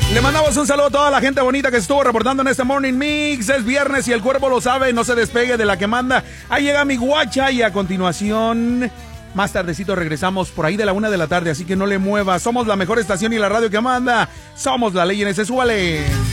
Le mandamos un saludo a toda la gente bonita que estuvo reportando en este Morning Mix. Es viernes y el cuerpo lo sabe, no se despegue de la que manda. Ahí llega mi guacha y a continuación, más tardecito regresamos por ahí de la 1 de la tarde, así que no le mueva. Somos la mejor estación y la radio que manda. Somos la ley en ese, súbale.